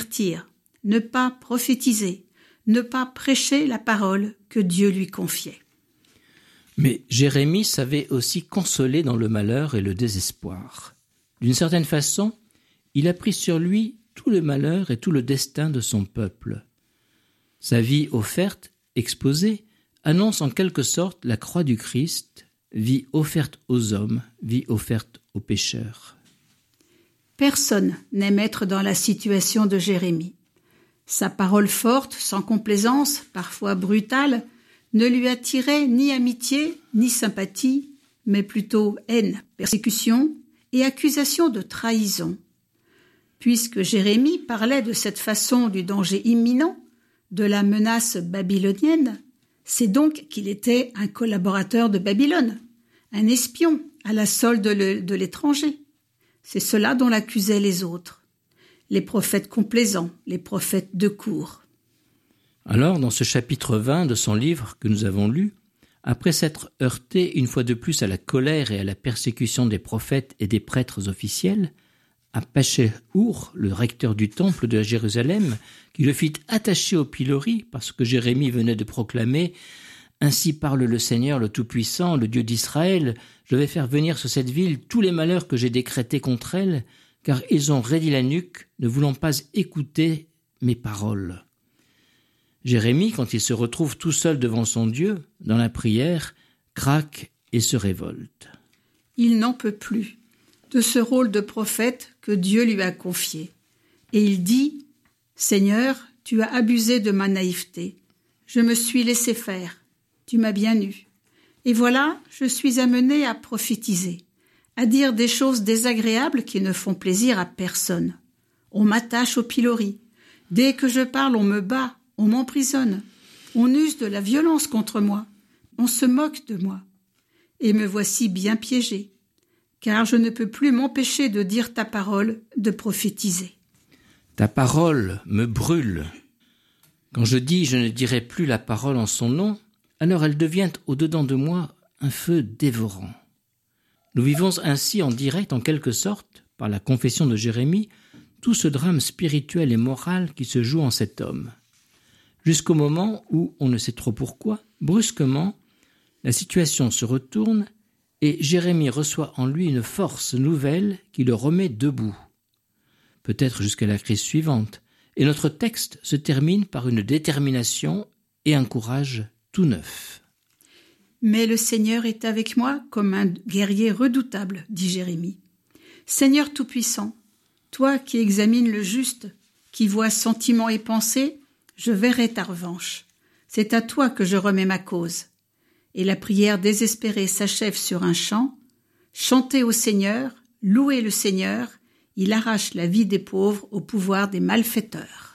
avertir, ne pas prophétiser, ne pas prêcher la parole que Dieu lui confiait. Mais Jérémie savait aussi consoler dans le malheur et le désespoir. D'une certaine façon, il a pris sur lui tout le malheur et tout le destin de son peuple. Sa vie offerte, exposée, annonce en quelque sorte la croix du Christ, vie offerte aux hommes, vie offerte aux pécheurs. Personne n'aime être dans la situation de Jérémie. Sa parole forte, sans complaisance, parfois brutale, ne lui attirait ni amitié, ni sympathie, mais plutôt haine, persécution et accusation de trahison. Puisque Jérémie parlait de cette façon du danger imminent, de la menace babylonienne, c'est donc qu'il était un collaborateur de Babylone, un espion à la solde de l'étranger. C'est cela dont l'accusaient les autres, les prophètes complaisants, les prophètes de cour. Alors, dans ce chapitre 20 de son livre que nous avons lu, après s'être heurté une fois de plus à la colère et à la persécution des prophètes et des prêtres officiels, à Pachéhour, le recteur du temple de Jérusalem, qui le fit attacher au pilori parce que Jérémie venait de proclamer « Ainsi parle le Seigneur, le Tout-Puissant, le Dieu d'Israël, je vais faire venir sur cette ville tous les malheurs que j'ai décrétés contre elle, car ils ont raidi la nuque, ne voulant pas écouter mes paroles. » Jérémie, quand il se retrouve tout seul devant son Dieu, dans la prière, craque et se révolte. Il n'en peut plus de ce rôle de prophète que Dieu lui a confié. Et il dit « Seigneur, tu as abusé de ma naïveté. Je me suis laissé faire. Tu m'as bien eu. Et voilà, je suis amené à prophétiser, à dire des choses désagréables qui ne font plaisir à personne. On m'attache au pilori. Dès que je parle, on me bat, on m'emprisonne. On use de la violence contre moi. On se moque de moi. Et me voici bien piégé, car je ne peux plus m'empêcher de dire ta parole, de prophétiser. Ta parole me brûle. Quand je dis « je ne dirai plus la parole en son nom », alors elle devient au-dedans de moi un feu dévorant. Nous vivons ainsi en direct, en quelque sorte, par la confession de Jérémie, tout ce drame spirituel et moral qui se joue en cet homme. Jusqu'au moment où, on ne sait trop pourquoi, brusquement, la situation se retourne et Jérémie reçoit en lui une force nouvelle qui le remet debout. Peut-être jusqu'à la crise suivante, et notre texte se termine par une détermination et un courage tout neuf. « Mais le Seigneur est avec moi comme un guerrier redoutable, dit Jérémie. Seigneur Tout-Puissant, toi qui examines le juste, qui vois sentiments et pensées, je verrai ta revanche. C'est à toi que je remets ma cause. » Et la prière désespérée s'achève sur un chant. Chantez au Seigneur, louez le Seigneur, il arrache la vie des pauvres au pouvoir des malfaiteurs.